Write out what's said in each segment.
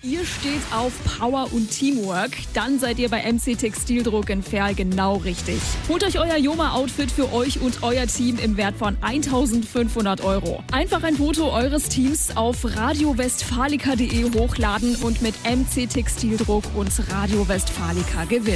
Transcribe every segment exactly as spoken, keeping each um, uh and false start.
Ihr steht auf Power und Teamwork, dann seid ihr bei M C Textildruck in Verl genau richtig. Holt euch euer Joma-Outfit für euch und euer Team im Wert von eintausendfünfhundert Euro. Einfach ein Foto eures Teams auf radio westfalica punkt de hochladen und mit M C Textildruck und Radio Westfalica gewinnen.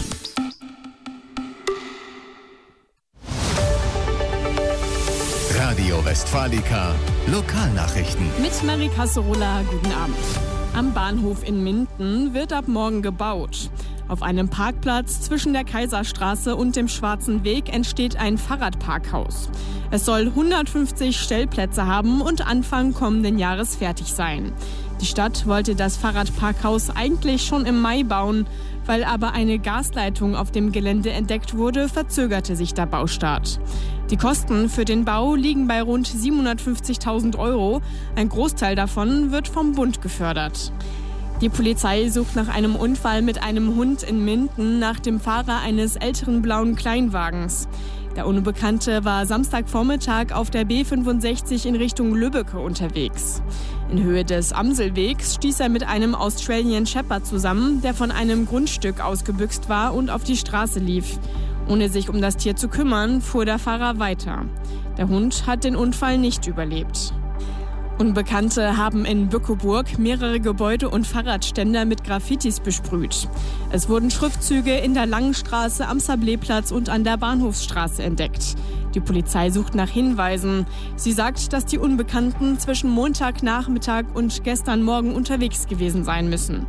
Radio Westfalica Lokalnachrichten. Mit Marie Kasserola, guten Abend. Am Bahnhof in Minden wird ab morgen gebaut. Auf einem Parkplatz zwischen der Kaiserstraße und dem Schwarzen Weg entsteht ein Fahrradparkhaus. Es soll hundertfünfzig Stellplätze haben und Anfang kommenden Jahres fertig sein. Die Stadt wollte das Fahrradparkhaus eigentlich schon im Mai bauen. Weil aber eine Gasleitung auf dem Gelände entdeckt wurde, verzögerte sich der Baustart. Die Kosten für den Bau liegen bei rund siebenhundertfünfzigtausend Euro. Ein Großteil davon wird vom Bund gefördert. Die Polizei sucht nach einem Unfall mit einem Hund in Minden nach dem Fahrer eines älteren blauen Kleinwagens. Der Unbekannte war Samstagvormittag auf der B fünfundsechzig in Richtung Lübbecke unterwegs. In Höhe des Amselwegs stieß er mit einem Australian Shepherd zusammen, der von einem Grundstück ausgebüxt war und auf die Straße lief. Ohne sich um das Tier zu kümmern, fuhr der Fahrer weiter. Der Hund hat den Unfall nicht überlebt. Unbekannte haben in Bückeburg mehrere Gebäude und Fahrradständer mit Graffitis besprüht. Es wurden Schriftzüge in der Langen Straße, am Sabléplatz und an der Bahnhofsstraße entdeckt. Die Polizei sucht nach Hinweisen. Sie sagt, dass die Unbekannten zwischen Montagnachmittag und gestern Morgen unterwegs gewesen sein müssen.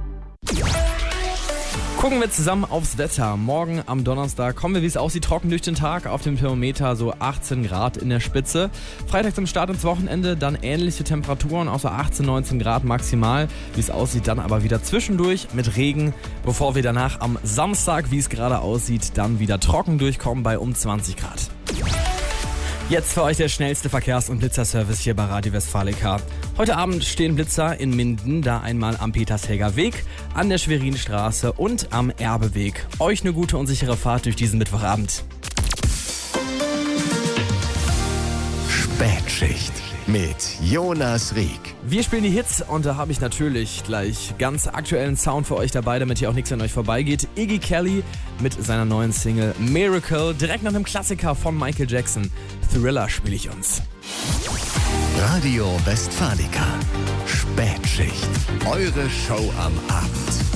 Gucken wir zusammen aufs Wetter. Morgen am Donnerstag kommen wir, wie es aussieht, trocken durch den Tag. Auf dem Thermometer so achtzehn Grad in der Spitze. Freitag zum Start ins Wochenende dann ähnliche Temperaturen, auch so achtzehn, neunzehn Grad maximal. Wie es aussieht, dann aber wieder zwischendurch mit Regen, bevor wir danach am Samstag, wie es gerade aussieht, dann wieder trocken durchkommen bei um zwanzig Grad. Jetzt für euch der schnellste Verkehrs- und Blitzerservice hier bei Radio Westfalica. Heute Abend stehen Blitzer in Minden, da einmal am Petershäger Weg, an der Schwerinstraße und am Erbeweg. Euch eine gute und sichere Fahrt durch diesen Mittwochabend. Spätschicht mit Jonas Rieck. Wir spielen die Hits und da habe ich natürlich gleich ganz aktuellen Sound für euch dabei, damit hier auch nichts an euch vorbeigeht. Iggy Kelly mit seiner neuen Single Miracle, direkt nach einem Klassiker von Michael Jackson. Thriller spiele ich uns. Radio Westfalica Spätschicht. Eure Show am Abend.